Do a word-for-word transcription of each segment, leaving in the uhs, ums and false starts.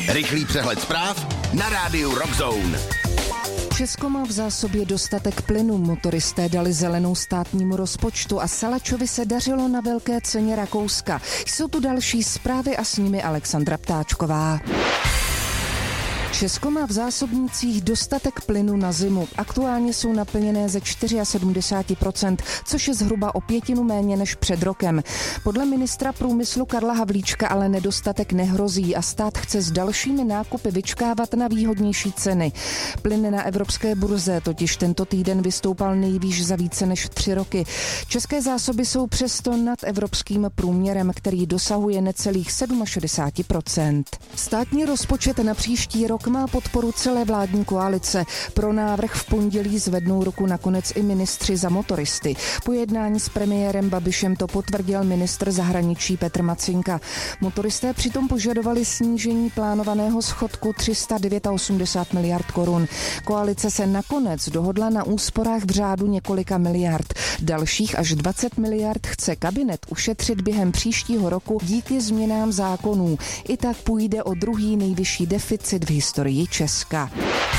Rychlý přehled zpráv na rádiu Rock Zone. Česko má v zásobě dostatek plynu, motoristé dali zelenou státnímu rozpočtu a Salačovi se dařilo na velké ceně Rakouska. Jsou tu další zprávy a s nimi Alexandra Ptáčková. Česko má v zásobnících dostatek plynu na zimu. Aktuálně jsou naplněné ze sedmdesát čtyři procent, což je zhruba o pětinu méně než před rokem. Podle ministra průmyslu Karla Havlíčka ale nedostatek nehrozí a stát chce s dalšími nákupy vyčkávat na výhodnější ceny. Plyn na evropské burze totiž tento týden vystoupal nejvýš za více než tři roky. České zásoby jsou přesto nad evropským průměrem, který dosahuje necelých šedesát sedm procent. Státní rozpočet na příští rok má podporu celé vládní koalice. Pro návrh v pondělí zvednou ruku nakonec i ministři za motoristy. Po jednání s premiérem Babišem to potvrdil ministr zahraničí Petr Macinka. Motoristé přitom požadovali snížení plánovaného schodku tři sta osmdesát devět miliard korun. Koalice se nakonec dohodla na úsporách v řádu několika miliard. Dalších až dvacet miliard chce kabinet ušetřit během příštího roku díky změnám zákonů. I tak půjde o druhý nejvyšší deficit v historii Česka.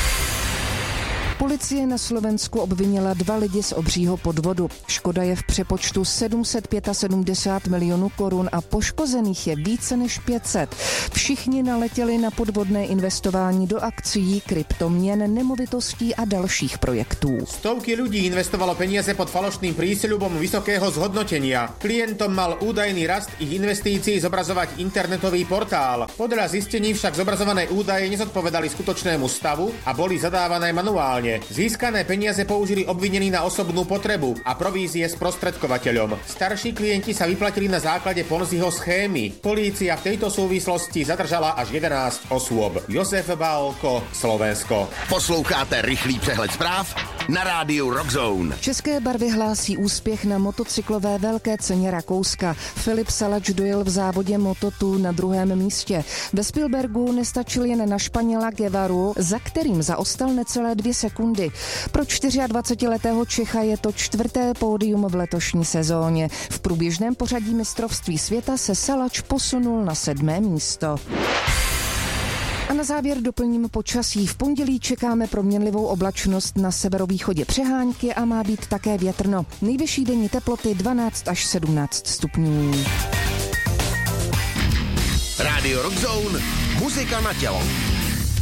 Policie na Slovensku obvinila dva lidi z obřího podvodu. Škoda je v přepočtu sedm set sedmdesát pět milionů korun a poškozených je více než pět set. Všichni naletěli na podvodné investování do akcií, kryptoměn, nemovitostí a dalších projektů. Stovky ľudí investovalo peniaze pod falošným prísľubom vysokého zhodnotenia. Klientom mal údajný rast ich investícií zobrazovať internetový portál. Podľa zistení však zobrazované údaje nezodpovedali skutočnému stavu a boli zadávané manuálne. Získané peniaze použili obvinení na osobnú potrebu a provízie sprostredkovateľom. Starší klienti sa vyplatili na základe Ponziho schémy. Polícia v tejto súvislosti zadržala až jedenásť osôb. Josef Bálko, Slovensko. Posloucháte rychlý přehled zpráv na rádiu Rock Zone. České barvy hlásí úspěch na motocyklové velké ceně Rakouska. Filip Salač dojel v závodě Moto dva na druhém místě. Ve Spielbergu nestačil jen na Španěla Guevaru, za kterým zaostal necelé dvě sekundy. Pro dvacetičtyřletého Čecha je to čtvrté pódium v letošní sezóně. V průběžném pořadí mistrovství světa se Salač posunul na sedmé místo. A na závěr doplním počasí. V pondělí čekáme proměnlivou oblačnost, na severovýchodě přehánky a má být také větrno. Nejvyšší denní teploty dvanáct až sedmnáct stupňů. Rádio Rock Zone, muzika na tělo.